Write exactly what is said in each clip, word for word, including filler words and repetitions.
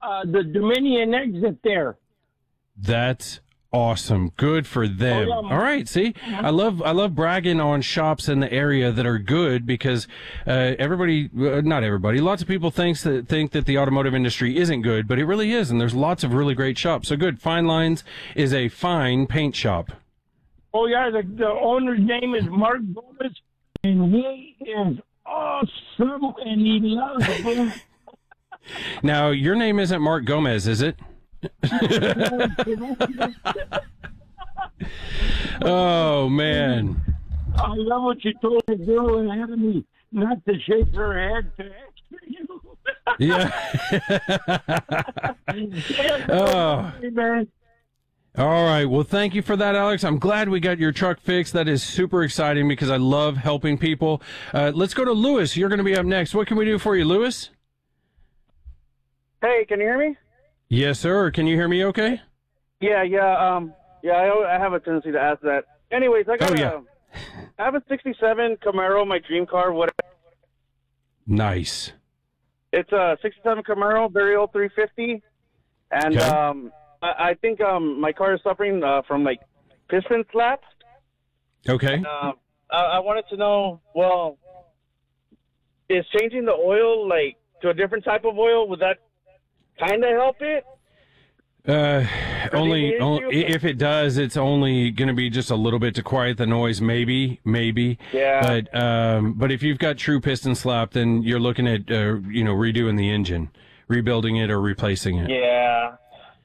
uh, the Dominion exit there. That's awesome. Good for them. Oh, yeah. All right. See, I love I love bragging on shops in the area that are good because uh, everybody, uh, not everybody, lots of people thinks that think that the automotive industry isn't good, but it really is, and there's lots of really great shops. So good. Fine Lines is a fine paint shop. Oh yeah, the, the owner's name is Mark Gomez, and he is awesome, and he loves it. Now, your name isn't Mark Gomez, is it? Oh man! I love what you told the girl in Academy not to shake her head to ask you. Yeah. Oh. Man. All right. Well, thank you for that, Alex. I'm glad we got your truck fixed. That is super exciting because I love helping people. Uh, let's go to Lewis. You're going to be up next. What can we do for you, Lewis? Hey, can you hear me? Yes, sir. Can you hear me okay? Yeah, yeah, um, yeah, I, I have a tendency to ask that. Anyways, I got Oh, a, yeah. I have a sixty-seven Camaro, my dream car, whatever. Nice. It's a sixty-seven Camaro, very old three fifty, and Okay. um, I, I think um, my car is suffering uh, from, like, piston slaps. Okay. Uh, I, I wanted to know, well, is changing the oil, like, to a different type of oil, would that kind of help it? Uh, only, the only issue? if it does, it's only going to be just a little bit to quiet the noise. Maybe, maybe. Yeah. But um, but if you've got true piston slap, then you're looking at uh, you know redoing the engine, rebuilding it or replacing it. Yeah.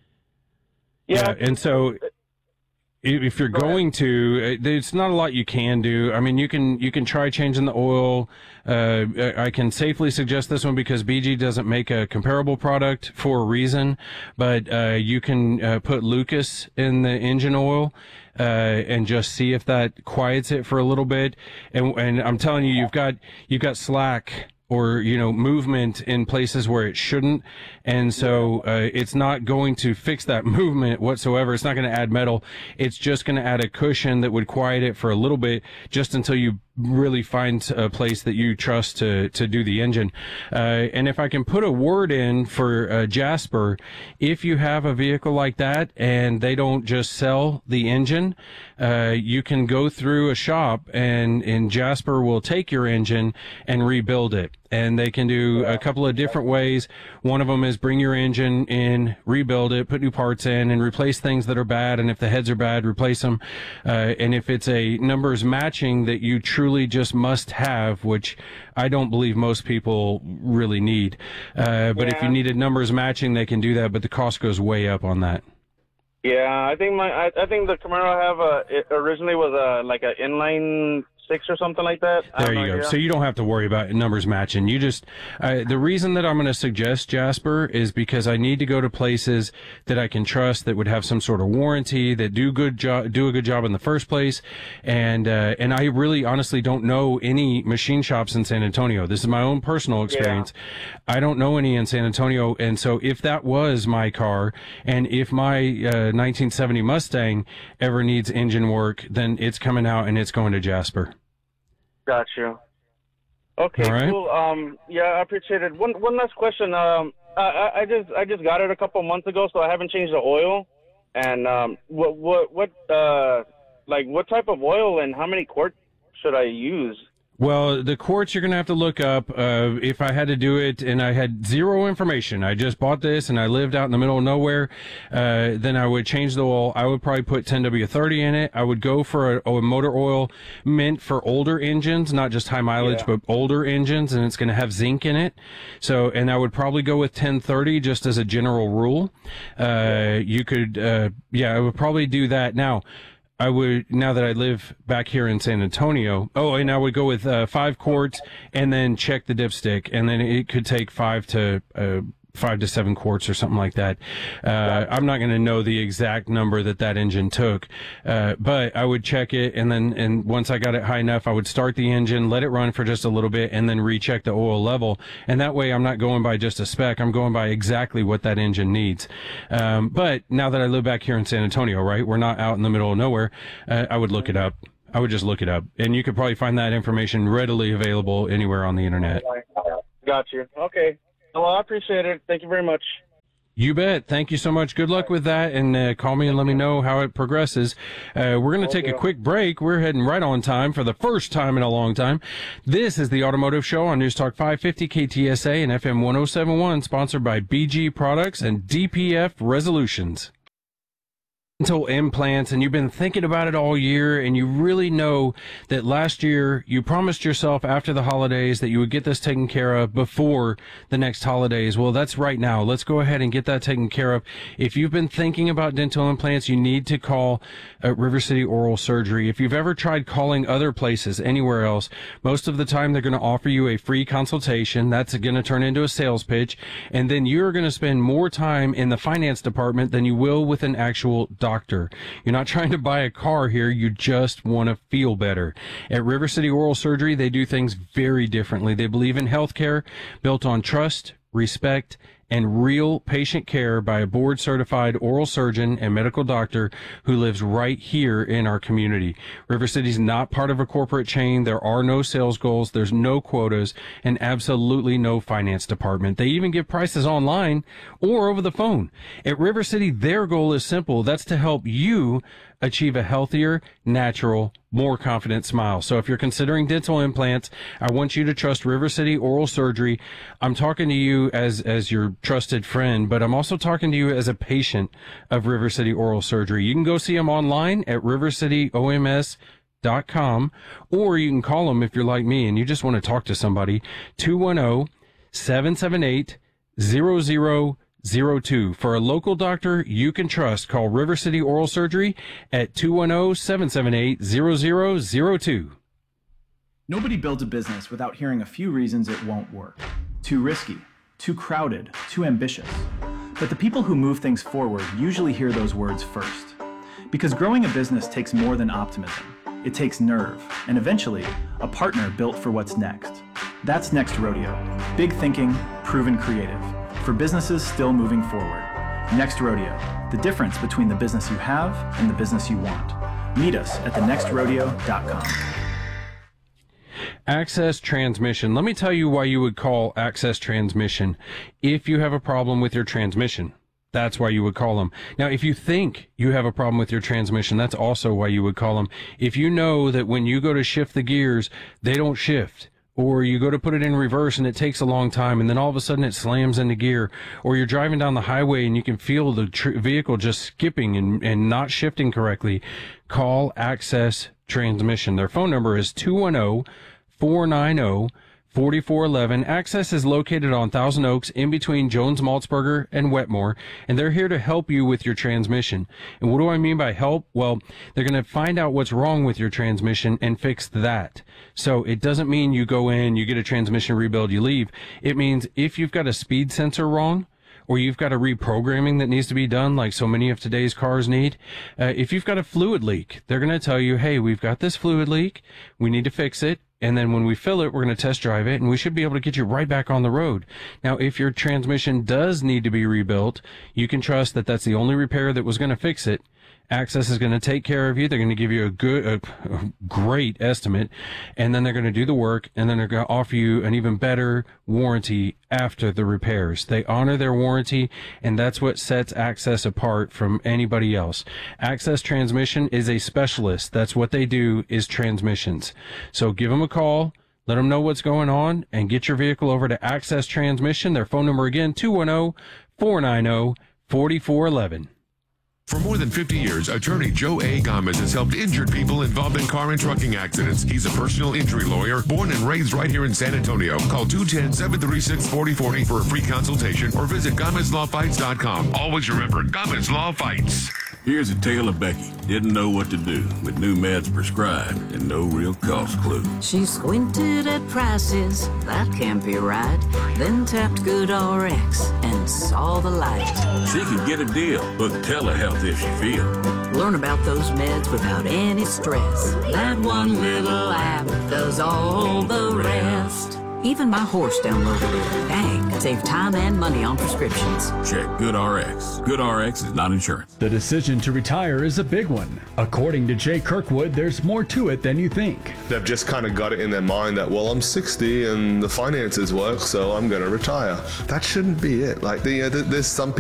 Yeah. And so, if if you're Go going to, uh, there's not a lot you can do. I mean, you can you can try changing the oil. Uh, I can safely suggest this one because B G doesn't make a comparable product for a reason. But uh, you can uh, put Lucas in the engine oil uh, and just see if that quiets it for a little bit. And and I'm telling you, you've got you've got slack or, you know, movement in places where it shouldn't. And so, uh, it's not going to fix that movement whatsoever. It's not going to add metal. It's just going to add a cushion that would quiet it for a little bit just until you really find a place that you trust to, to do the engine. Uh, and if I can put a word in for, uh, Jasper, if you have a vehicle like that and they don't just sell the engine, uh, you can go through a shop and, and Jasper will take your engine and rebuild it. And they can do a couple of different ways. One of them is bring your engine in, rebuild it, put new parts in, and replace things that are bad. And if the heads are bad, replace them. Uh, and if it's a numbers matching that you truly just must have, which I don't believe most people really need. Uh, but Yeah. if you needed numbers matching, they can do that, but the cost goes way up on that. Yeah, I think my I, I think the Camaro I have uh, it originally was a like an inline six or something like that. I There have you no go. idea. So you don't have to worry about numbers matching. You just, uh, the reason that I'm going to suggest Jasper is because I need to go to places that I can trust that would have some sort of warranty, that do good job, do a good job in the first place. And, uh, and I really honestly don't know any machine shops in San Antonio. This is my own personal experience. I don't know any in San Antonio. And so if that was my car and if my, uh, nineteen seventy Mustang ever needs engine work, then it's coming out and it's going to Jasper. Got you. Okay, All right. cool. Um, yeah, I appreciate it. One one last question. Um, I, I I just I just got it a couple months ago, so I haven't changed the oil. And um, what what what uh like what type of oil and how many quarts should I use? Well, the quarts you're going to have to look up. Uh, if I had to do it and I had zero information, I just bought this and I lived out in the middle of nowhere, uh, then I would change the oil. I would probably put ten W thirty in it. I would go for a, a motor oil meant for older engines, not just high mileage, Yeah. but older engines, and it's going to have zinc in it. So, and I would probably go with ten thirty just as a general rule. Uh, you could, uh, yeah, I would probably do that. Now, I would, now that I live back here in San Antonio, oh, and I would go with uh, five quarts and then check the dipstick, and then it could take five to uh, five to seven quarts or something like that. Uh, I'm not going to know the exact number that that engine took, uh, but I would check it, and then and once I got it high enough, I would start the engine, let it run for just a little bit, and then recheck the oil level. And that way, I'm not going by just a spec. I'm going by exactly what that engine needs. Um, but now that I live back here in San Antonio, right, we're not out in the middle of nowhere. Uh, I would look it up. I would just look it up, and you could probably find that information readily available anywhere on the internet. Got you. Okay. Well, I appreciate it. Thank you very much. You bet. Thank you so much. Good luck with that, and uh, call me and let me know how it progresses. Uh, we're going to take a quick break. We're heading right on time for the first time in a long time. This is the Automotive Show on News Talk five fifty K T S A and F M one oh seven point one, sponsored by B G Products and D P F Resolutions. Dental implants, and you've been thinking about it all year, and you really know that last year you promised yourself after the holidays that you would get this taken care of before the next holidays. Well, that's right now. Let's go ahead and get that taken care of. If you've been thinking about dental implants, you need to call uh, River City Oral Surgery. If you've ever tried calling other places, anywhere else, most of the time they're going to offer you a free consultation. That's going to turn into a sales pitch, and then you're going to spend more time in the finance department than you will with an actual doctor. Doctor. You're not trying to buy a car here. You just want to feel better. At River City Oral Surgery, they do things very differently. They believe in healthcare built on trust, respect, and real patient care by a board-certified oral surgeon and medical doctor who lives right here in our community. River City's not part of a corporate chain. There are no sales goals. There's no quotas, and absolutely no finance department. They even give prices online or over the phone. At River City, their goal is simple. That's to help you achieve a healthier, natural, more confident smile. So if you're considering dental implants, I want you to trust River City Oral Surgery. I'm talking to you as, as your trusted friend, but I'm also talking to you as a patient of River City Oral Surgery. You can go see them online at river city O M S dot com, or you can call them if you're like me and you just want to talk to somebody, two one zero, seven seven eight, zero zero zero two. For a local doctor you can trust, call River City Oral Surgery at two one zero, seven seven eight, zero zero zero two. Nobody builds a business without hearing a few reasons it won't work. Too risky, too crowded, too ambitious. But the people who move things forward usually hear those words first. Because growing a business takes more than optimism. It takes nerve, and eventually, a partner built for what's next. That's Next Rodeo. Big thinking, proven creative. For businesses still moving forward. Next Rodeo, the difference between the business you have and the business you want. Meet us at the next rodeo dot com. Access Transmission. Let me tell you why you would call Access Transmission if you have a problem with your transmission. That's why you would call them. Now, if you think you have a problem with your transmission, that's also why you would call them. If you know that when you go to shift the gears, they don't shift, or you go to put it in reverse and it takes a long time, and then all of a sudden it slams into gear, or you're driving down the highway and you can feel the tr- vehicle just skipping and, and not shifting correctly, call Access Transmission. Their phone number is two one zero, four nine zero, four four one one. Access is located on Thousand Oaks in between Jones Maltzberger and Wetmore, and they're here to help you with your transmission. And what do I mean by help? Well, they're going to find out what's wrong with your transmission and fix that. So it doesn't mean you go in, you get a transmission rebuild, you leave. It means if you've got a speed sensor wrong, or you've got a reprogramming that needs to be done like so many of today's cars need. Uh, if you've got a fluid leak, they're going to tell you, hey, we've got this fluid leak. We need to fix it. And then when we fill it, we're going to test drive it, and we should be able to get you right back on the road. Now, if your transmission does need to be rebuilt, you can trust that that's the only repair that was going to fix it. Access is going to take care of you. They're going to give you a good, a, a great estimate, and then they're going to do the work, and then they're going to offer you an even better warranty after the repairs. They honor their warranty, and that's what sets Access apart from anybody else. Access Transmission is a specialist. That's what they do, is transmissions. So give them a call. Let them know what's going on, and get your vehicle over to Access Transmission. Their phone number again, two one zero, four nine zero, four four one one. For more than fifty years, attorney Joe A. Gomez has helped injured people involved in car and trucking accidents. He's a personal injury lawyer, born and raised right here in San Antonio. Call two one zero, seven three six, four zero four zero for a free consultation, or visit Gomez Law Fights dot com. Always remember, Gomez Law Fights. Here's a tale of Becky. Didn't know what to do with new meds prescribed and no real cost clue. She squinted at prices, that can't be right. Then tapped GoodRx and saw the light. She could get a deal, book telehealth if she feel. Learn about those meds without any stress. That one little app does all the rest. Even my horse downloaded it. Dang, save time and money on prescriptions. Check GoodRx. GoodRx is not insurance. The decision to retire is a big one. According to Jay Kirkwood, there's more to it than you think. They've just kind of got it in their mind that, well, I'm sixty and the finances work, so I'm going to retire. That shouldn't be it. Like, the, uh, there's some people